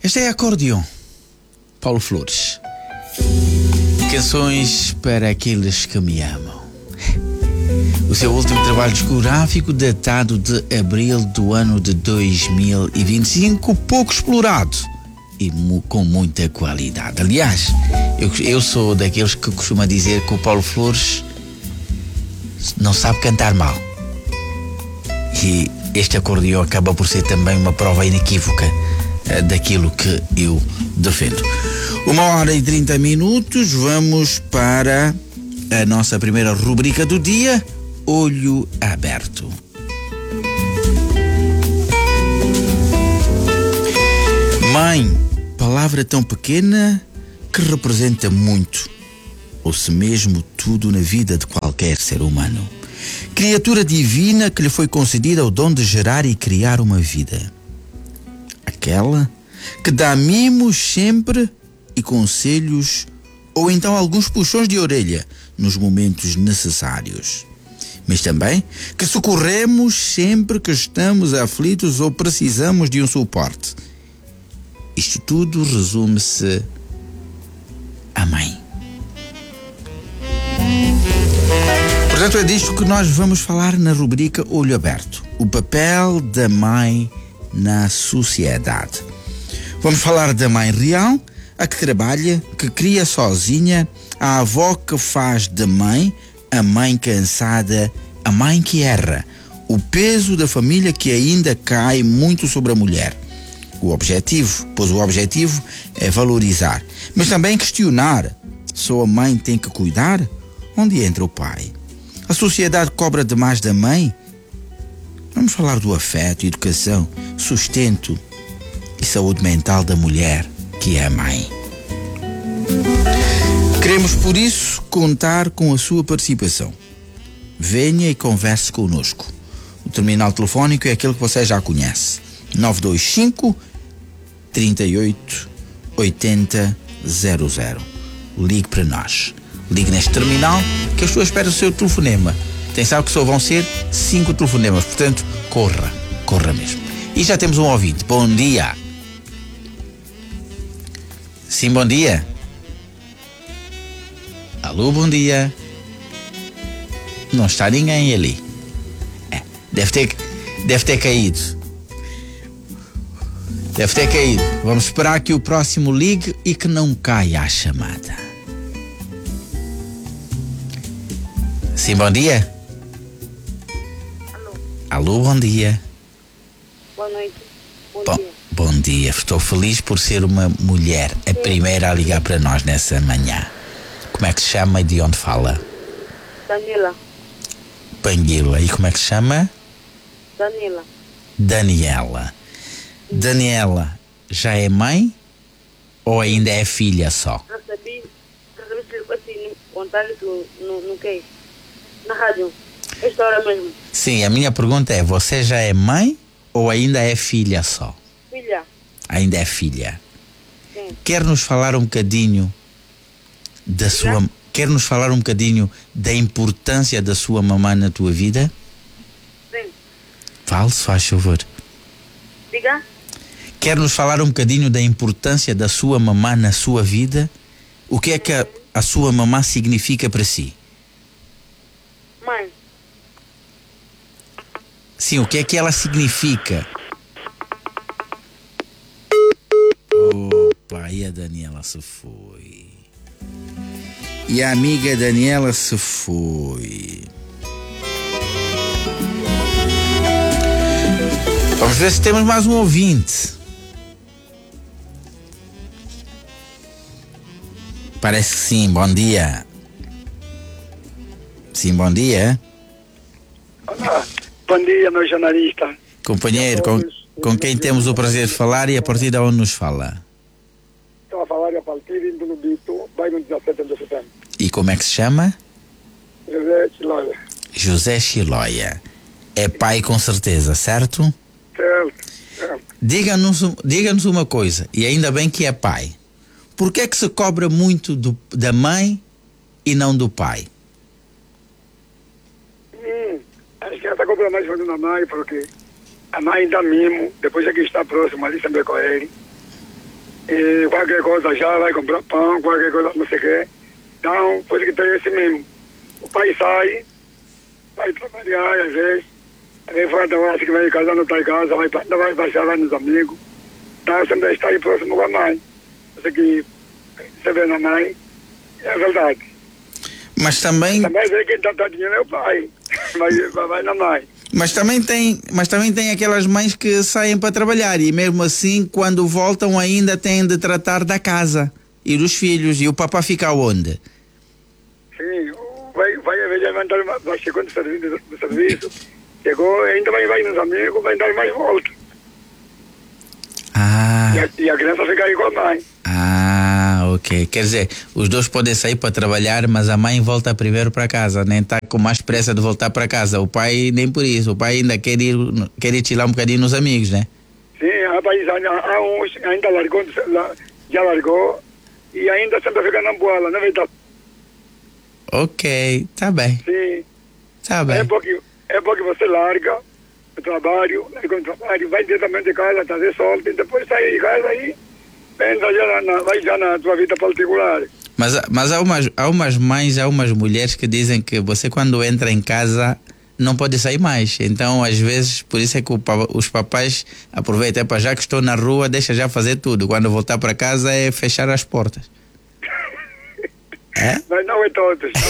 Este é Acordeon, Paulo Flores. Canções para aqueles que me amam. O seu último trabalho discográfico, datado de abril do ano de 2025, pouco explorado e com muita qualidade. Aliás, eu sou daqueles que costuma dizer que o Paulo Flores não sabe cantar mal. E este acordeão acaba por ser também uma prova inequívoca daquilo que eu defendo. 1h30, vamos para a nossa primeira rubrica do dia, Olho Aberto. Mãe, palavra tão pequena que representa muito, ou se mesmo tudo na vida de qualquer ser humano. Criatura divina que lhe foi concedida o dom de gerar e criar uma vida. Aquela que dá mimos sempre e conselhos, ou então alguns puxões de orelha nos momentos necessários. Mas também que socorremos sempre que estamos aflitos ou precisamos de um suporte. Isto tudo resume-se à mãe. Portanto, é disto que nós vamos falar na rubrica Olho Aberto. O papel da mãe na sociedade. Vamos falar da mãe real, a que trabalha, que cria sozinha, a avó que faz de mãe, a mãe cansada, a mãe que erra, o peso da família que ainda cai muito sobre a mulher. O objetivo é valorizar, mas também questionar. Só a mãe tem que cuidar? Onde entra o pai? A sociedade cobra demais da mãe? Vamos falar do afeto, educação, sustento e saúde mental da mulher, que é a mãe. Queremos, por isso, contar com a sua participação. Venha e converse conosco. O terminal telefónico é aquele que você já conhece. 925 38 80 00. Ligue para nós. Ligue neste terminal que eu estou à espera do seu telefonema. Atenção que só vão ser 5 telefonemas, portanto, corra mesmo. E já temos um ouvinte. Bom dia. Sim, bom dia. Alô, bom dia. Não está ninguém ali. Deve ter caído. Vamos esperar que o próximo ligue e que não caia a chamada. Sim, bom dia. Alô, bom dia. Boa noite. Bom dia. Estou feliz por ser uma mulher, a primeira a ligar para nós nessa manhã. Como é que se chama e de onde fala? Daniela. Panguila. E como é que se chama? Daniela. Daniela, já é mãe ou ainda é filha só? Recebi assim, vontade no que? Na rádio. Esta hora mesmo. Sim, a minha pergunta é, você já é mãe ou ainda é filha só? Filha. Ainda é filha. Sim. Quer nos falar um bocadinho da importância da sua mamãe na tua vida? Sim. Fale, se faz favor. Diga. Quer nos falar um bocadinho da importância da sua mamãe na sua vida? O que é que a sua mamãe significa para si? Mãe. Sim, o que é que ela significa? Opa, e a Daniela se foi. E a amiga Daniela se foi. Vamos ver se temos mais um ouvinte. Parece que sim, bom dia. Sim, bom dia. Olá, bom dia, meu jornalista. Companheiro, com quem temos o prazer de falar e a partir de onde nos fala? Estou a falar a partir do Lubito, bairro 17 de setembro. E como é que se chama? José Chiloia. José Chiloia. É pai com certeza, certo? Certo. Diga-nos uma coisa, e ainda bem que é pai. Por que é que se cobra muito da mãe e não do pai? Acho que ela está cobrando mais da mãe, porque a mãe dá mimo, depois é que está próximo ali sempre com ele. E qualquer coisa já vai comprar pão, qualquer coisa não sei o quê. Então, por isso que tem esse mesmo. O pai sai, vai trabalhar, às vezes vai da hora que vai em casa, não está em casa, vai baixar, vai nos amigos. Então, sempre está aí próximo com a mãe. Isso aqui, você vê na mãe, é verdade. Mas também vê quem dá dinheiro é o pai, vai na mãe. Mas também tem aquelas mães que saem para trabalhar e mesmo assim, quando voltam, ainda têm de tratar da casa e dos filhos. E o papá fica onde? Sim, vai a velha vai chegando do serviço, chegou, ainda vai nos amigos, vai dar mais volta. E a criança fica aí com a mãe. Ok. Quer dizer, os dois podem sair para trabalhar, mas a mãe volta primeiro para casa, nem está com mais pressa de voltar para casa. O pai nem por isso, o pai ainda quer ir chilar um bocadinho nos amigos, né? Sim, há uns ainda já largou e ainda sempre fica na bola, não é verdade? Ok, tá bem. Sim. Tá bem. É porque você larga o trabalho, vai diretamente de casa, trazer solta e depois sai de casa aí. Pensa vai já na tua vida particular. Mas há umas mães, há umas mulheres que dizem que você quando entra em casa não pode sair mais. Então, às vezes, por isso é que os papais aproveitam, já que estou na rua, deixa já fazer tudo. Quando voltar para casa é fechar as portas. É? Mas não é todas que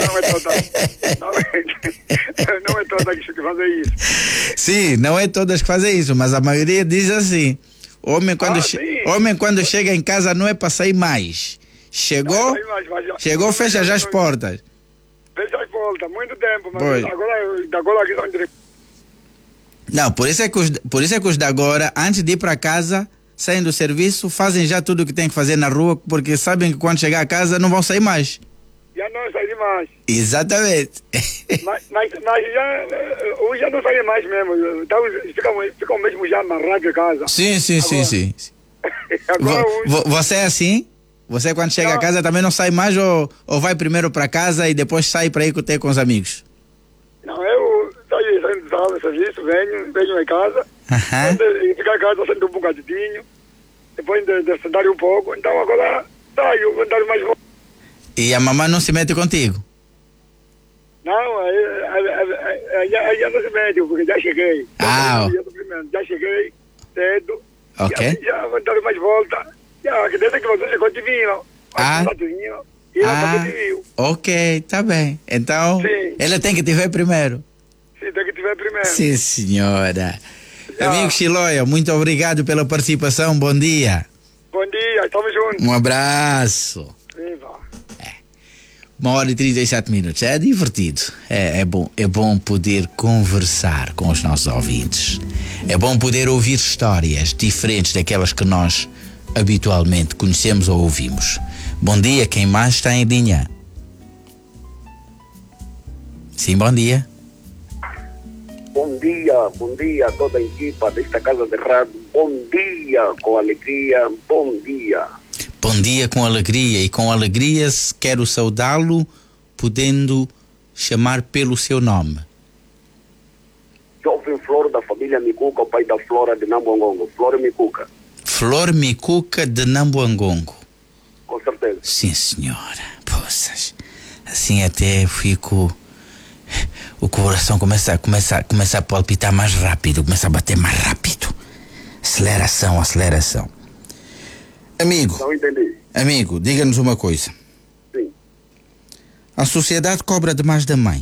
fazem isso. Sim, não é todas que fazem isso, mas a maioria diz assim. Homem quando chega em casa não é para sair mais. Chegou, fecha já as portas. Fecha as portas, muito tempo, mas agora aqui são direitos. Não, por isso é que os de agora, antes de ir para casa, saem do serviço, fazem já tudo o que tem que fazer na rua, porque sabem que quando chegar a casa não vão sair mais. Já não sai mais. Exatamente. mas hoje já não sai mais mesmo. Então ficam mesmo já amarrados em casa. Sim. Agora, você é assim? Você quando chega a casa também não sai mais ou vai primeiro para casa e depois sai para ir ter com os amigos? Não, eu saio do serviço, venho em casa, e ficar em casa sendo um bocadinho, depois de sentar um pouco, então agora saio, vou dar mais volta. E a mamãe não se mete contigo? Não, aí já não se mete, porque já cheguei. Já cheguei cedo. Ok. Já vou dar mais volta. Já, que desde que você chegou de vinho. Ok, tá bem. Então, sim. Ela tem que te ver primeiro. Sim, tem que te ver primeiro. Sim, senhora. Amigo Chiloia, muito obrigado pela participação. Bom dia. Bom dia, estamos juntos. Um abraço. Viva. 1h37. É divertido. É bom poder conversar com os nossos ouvintes. É bom poder ouvir histórias diferentes daquelas que nós habitualmente conhecemos ou ouvimos. Bom dia, quem mais está em linha? Sim, bom dia. Bom dia a toda a equipa desta Casa de Rádio. Bom dia, com alegria, bom dia. Bom dia com alegria, e com alegria quero saudá-lo, podendo chamar pelo seu nome. Jovem Flor da família Micuca, o pai da Flora de Nambuangongo. Flor Micuca. Flor Micuca de Nambuangongo. Com certeza. Sim, senhora. Poças. Assim até fico... O coração começa a palpitar mais rápido, começa a bater mais rápido. Aceleração. Amigo. Não entendi. Amigo, diga-nos uma coisa. Sim. A sociedade cobra demais da mãe.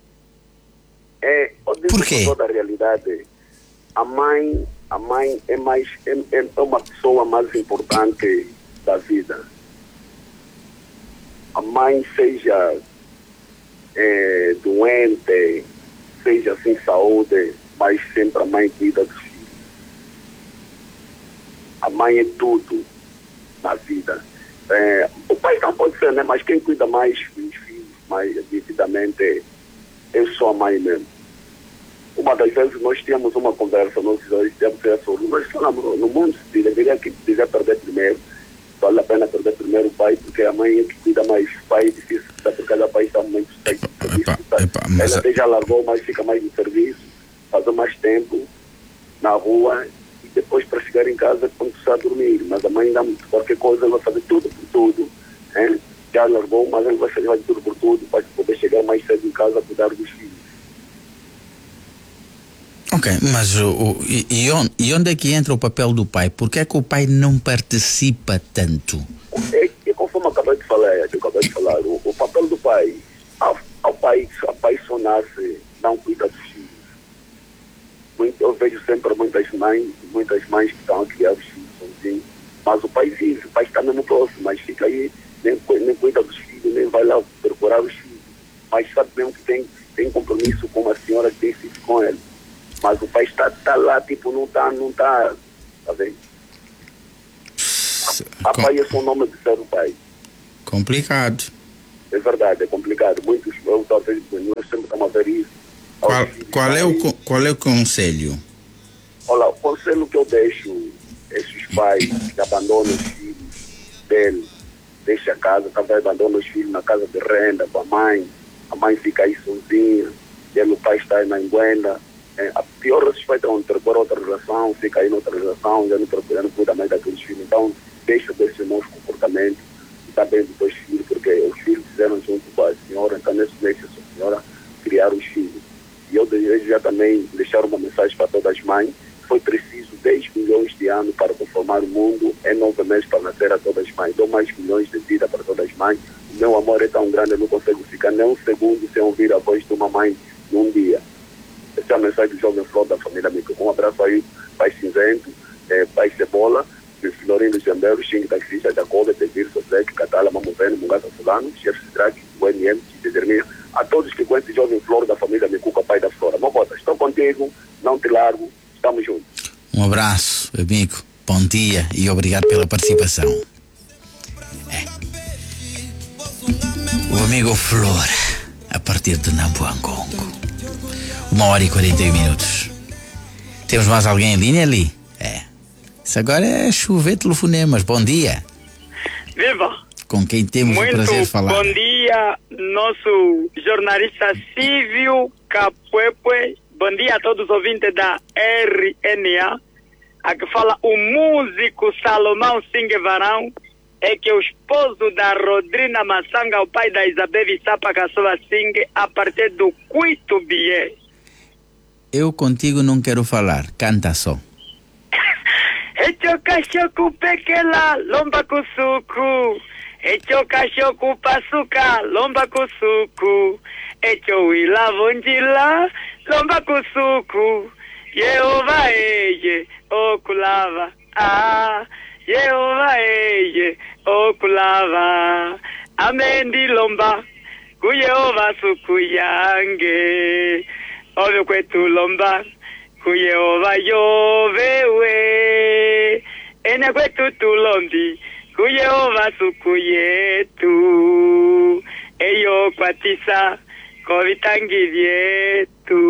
Por quê? Toda a realidade. A mãe é uma pessoa mais importante da vida. A mãe, seja doente, seja sem saúde, mas sempre a mãe cuida dos filhos. A mãe é tudo na vida. O pai não pode ser, né? Mas quem cuida mais dos filhos, mais devidamente, é só a mãe mesmo. Uma das vezes nós tínhamos uma conversa, nós tínhamos sobre nós falamos no mundo, deveria perder primeiro. Vale a pena perder primeiro o pai, porque a mãe é que cuida mais. O pai é difícil, porque cada pai está muito ela até já largou, mas fica mais no serviço, fazer mais tempo na rua, e depois para chegar em casa casa quando está a dormir, mas a mãe dá qualquer coisa, ele vai fazer tudo por tudo. Hein? Já largou, mas ele vai fazer tudo por tudo para poder chegar mais cedo em casa a cuidar dos filhos. Ok, mas e onde é que entra o papel do pai? Por que é que o pai não participa tanto? É conforme eu acabei de falar, o papel do pai, o pai só nasce, não cuida dos filhos. Eu vejo sempre muitas mães que estão a criar os filhos sozinhos, mas o pai vive, o pai está mesmo próximo, mas fica aí, nem cuida dos filhos, nem vai lá procurar os filhos, mas sabe mesmo que tem compromisso com uma senhora que tem filhos com ele. Mas o pai está lá, tipo, não tá vendo? A pai é só o nome de ser o pai. Complicado. É verdade, é complicado. Muitos, talvez, nós sempre estamos a ver isso. Qual é o conselho? Olha, o conselho que eu deixo esses pais que abandonam os filhos dele, deixa a casa, também abandona os filhos na casa de renda com a mãe fica aí sozinha, e o pai está aí na enguenda. A pior respeito é onde procura outra relação, fica aí noutra relação, já não cuida mais daqueles filhos. Então, deixa desses maus comportamentos e também dos dois filhos, porque os filhos fizeram junto com a senhora, então nesse deixa a senhora criar os filhos. E eu desejo já também deixar uma mensagem para todas as mães. Foi preciso 10 milhões de anos para conformar o mundo, é 9 meses para nascer a todas as mães. Dou mais milhões de vida para todas as mães. O meu amor é tão grande, eu não consigo ficar nem um segundo sem ouvir a voz de uma mãe num dia. Essa é a mensagem do Jovem Flor da família Mico. Um abraço aí, Pai Cinzento, Pai Cebola, Florino Jambeiro, Xing Taxista, Jacob, Tevir, Sofrec, Catala, Mamoveno, Mungata Fulano, Chefe Sidraque, o MM, Tizermia, a todos que conhecem Jovem Flor da família Micuca, Pai da Flora. Mobota, estou contigo, não te largo, estamos juntos. Um abraço, amigo, bom dia e obrigado pela participação. O amigo Flor, a partir de Nambuangongo. 1h41. Temos mais alguém em linha ali? Isso agora é chover telefonemas. Bom dia. Viva! Com quem temos o prazer de falar? Bom dia, nosso jornalista Silvio Capuepue. Bom dia a todos os ouvintes da RNA. A que fala o músico Salomão Singuevarão, é que o esposo da Rodrina Massanga, o pai da Isabel Vissapa Caçoa Singue, a partir do Cuito Bié. Eu contigo não quero falar, canta só. Echo cachorro pequela, lomba com suco. Echo cachorro paçuca, lomba com suco. Echo ila vondila, lomba com suco. Jehová eje, oculava. Jehová eje, oculava. Amém de lomba, ku Jehová suku yange. Óbvio que tu lomba, ku Jehová yovewe. Ene que tu lombi, ku Jehová suku yetu. Eyo kwatisa, kovitangi vietu.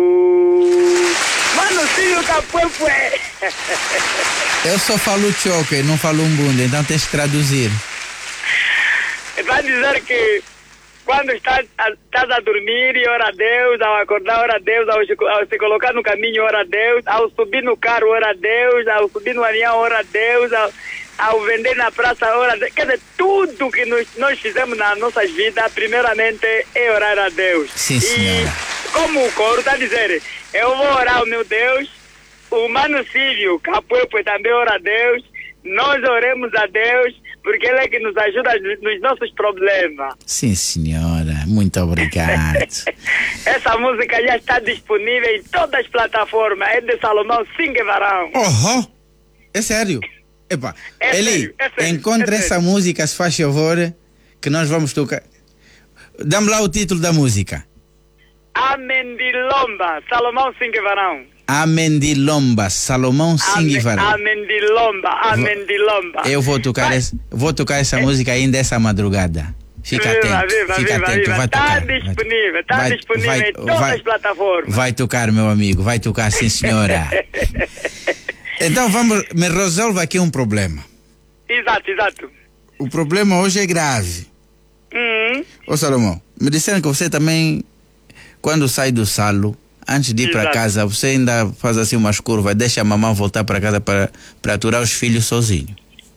Mano, Silvio Capuepue. Eu só falo choque, não falo umbunda, então tens que traduzir. Vai dizer que quando estás a dormir e ora a Deus, ao acordar ora a Deus, ao se colocar no caminho ora a Deus, ao subir no carro ora a Deus, ao subir no avião ora a Deus, ao vender na praça ora a Deus. Quer dizer, tudo que nós fizemos nas nossas vidas, primeiramente é orar a Deus. Sim, senhora. E como o coro está a dizer, eu vou orar ao meu Deus, o Mano Silvio Capuepue também ora a Deus, nós oremos a Deus, porque Ele é que nos ajuda nos nossos problemas. Sim, senhora. Muito obrigado. Essa música já está disponível em todas as plataformas. É de Salomão Singuevarão. É sério? Epa, É Eli, sério, é sério, encontra é essa sério. música, se faz favor, que nós vamos tocar. Dá-me lá o título da música. Amendilomba, Salomão Singuevarão. Amendilomba, Salomão Singuevarão. Amendilomba. Eu vou tocar essa música ainda essa madrugada. Fica atento. Fica atento. Vai Está tocar. disponível, está disponível em todas as plataformas. Vai tocar, meu amigo. Vai tocar, sim, senhora. Então me resolve aqui um problema. Exato. O problema hoje é grave. Ô Salomão, me disseram que você também, quando sai do salo, antes de ir para Exato. casa, você ainda faz assim umas curvas, deixa a mamãe voltar para casa para aturar os filhos sozinho.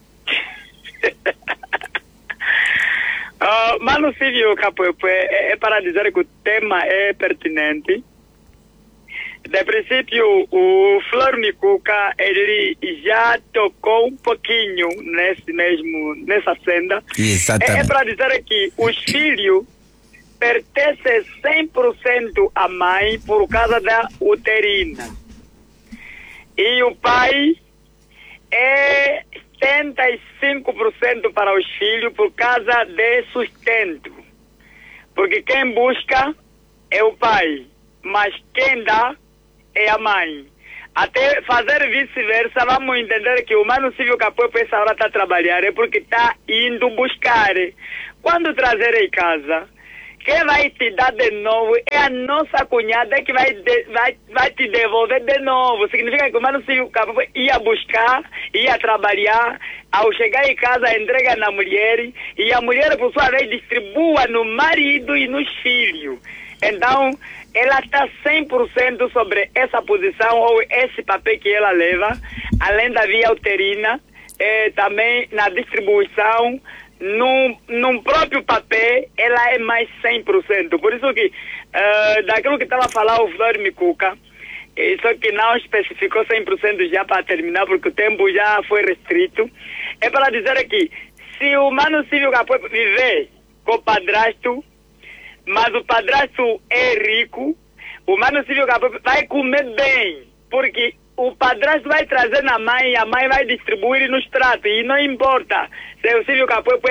Mano Silvio Capoepo, é para dizer que o tema é pertinente. De princípio, o Flor Micuca, ele já tocou um pouquinho nessa senda. Exatamente. É para dizer que os filhos pertencem 100% à mãe por causa da uterina. E o pai é 75% para os filhos por causa de sustento. Porque quem busca é o pai, mas quem dá é a mãe. Até fazer vice-versa, vamos entender que o Mano Silvio Capoepo essa hora está a trabalhar é porque está indo buscar. Quando trazer em casa, quem vai te dar de novo é a nossa cunhada que vai te devolver de novo. Significa que o Mano Silvio Capoepo ia buscar, ia trabalhar, ao chegar em casa entrega na mulher e a mulher por sua vez distribua no marido e nos filhos. Então, ela está 100% sobre essa posição ou esse papel que ela leva, além da via uterina, também na distribuição, num próprio papel, ela é mais 100%. Por isso que, daquilo que estava a falar o Flor Micuca, só que não especificou 100% já para terminar, porque o tempo já foi restrito, é para dizer que se o Mano Silvio Capoepo viver com o padrasto, mas o padrasto é rico, o Mano Silvio Capoepo vai comer bem, porque o padrasto vai trazer na mãe e a mãe vai distribuir nos pratos, e não importa se o Silvio Capoepo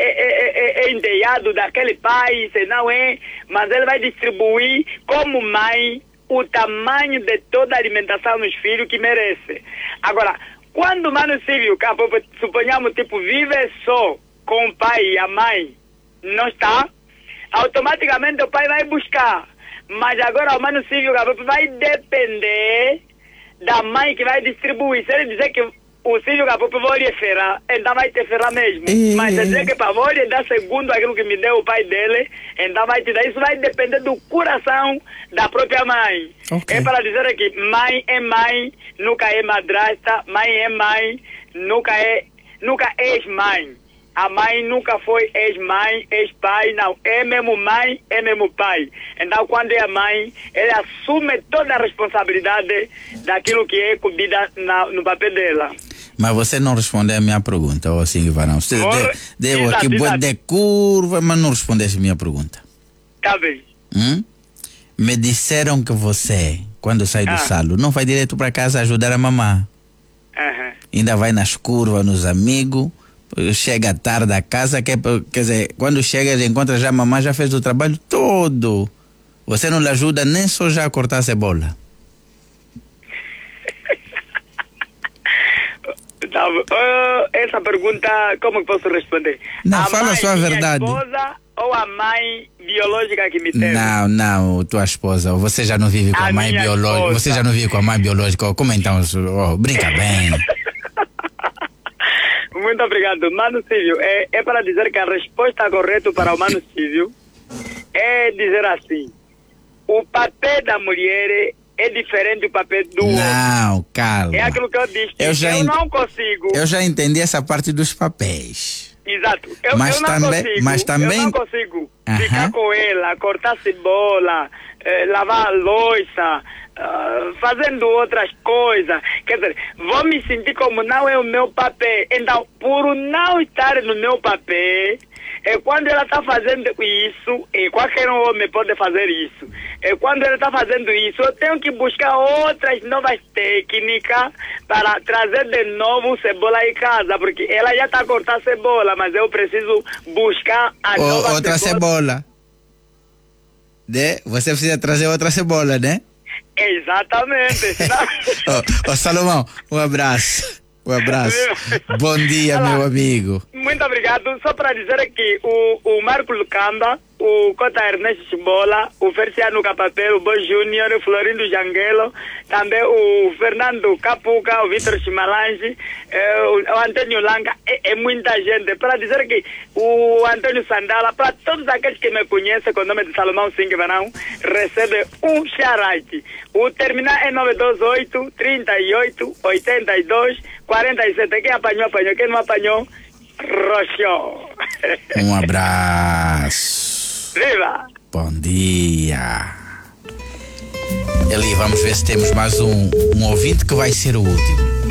é enteado daquele pai, se não é, mas ele vai distribuir como mãe o tamanho de toda a alimentação nos filhos que merece. Agora, quando o Mano Silvio Capoepo, suponhamos, vive só com o pai e a mãe, não está, automaticamente o pai vai buscar. Mas agora o Mano Silvio Capoepo vai depender da mãe que vai distribuir. Se ele dizer que o Silvio Capoepo vou lhe ferrar, então vai te ferrar mesmo. Mas se dizer que para vou lhe dar segundo aquilo que me deu o pai dele, então vai te dar. Isso vai depender do coração da própria mãe. Okay. É para dizer que mãe é mãe, nunca é madrasta, mãe é mãe, nunca é ex-mãe. A mãe nunca foi ex-mãe, ex-pai, não. É mesmo mãe, é mesmo pai. Então, quando é a mãe, ela assume toda a responsabilidade daquilo que é combida no papel dela. Mas você não respondeu a minha pergunta, ou assim, Varão. Você deu aqui boa de curva, mas não respondeste a minha pergunta. Tá bem. Me disseram que você, quando sai do salo, não vai direto para casa ajudar a mamãe. Ainda vai nas curvas, nos amigos. Chega tarde a casa, quer dizer, quando chega já encontra já a mamãe já fez o trabalho todo. Você não lhe ajuda nem só já a cortar a cebola. Essa pergunta, como posso responder? Não, fala a sua verdade. A esposa ou a mãe biológica que me teve? Não, tua esposa. Você já não vive com a mãe biológica. Você já não vive com a mãe biológica. Como então? Brinca bem. Muito obrigado. Mano Silvio, é para dizer que a resposta correta para o Mano Silvio é dizer assim: o papel da mulher é diferente do papel do homem. Não, calma. É aquilo que eu disse. Eu não consigo. Eu já entendi essa parte dos papéis. Exato. Eu não consigo ficar com ela, cortar cebola, lavar a louça, fazendo outras coisas. Quer dizer, vou me sentir como não é o meu papel. Então, por não estar no meu papel, quando ela está fazendo isso, qualquer homem pode fazer isso. Quando ela está fazendo isso, eu tenho que buscar outras novas técnicas para trazer de novo cebola em casa, porque ela já está a cortar cebola, mas eu preciso buscar a nova outra cebola. Você precisa trazer outra cebola, né? Exatamente. Salomão, um abraço. Um abraço. Bom dia, meu amigo. Muito obrigado. Só para dizer que o Marco Lucamba, o Cota Ernesto Chimbola, o Feliciano Capapel, o Bo Júnior, o Florindo Janguelo, também o Fernando Capuca, o Vitor Chimalange, o Antônio Langa, é muita gente. Para dizer que o Antônio Sandala, para todos aqueles que me conhecem com o nome de Salomão Singh Varão, recebe um charate. O terminal é 928 38 82 47. Quem apanhou, apanhou. Quem não apanhou, roxou. Um abraço. Viva! Bom dia. Eli, vamos ver se temos mais um ouvinte que vai ser o último.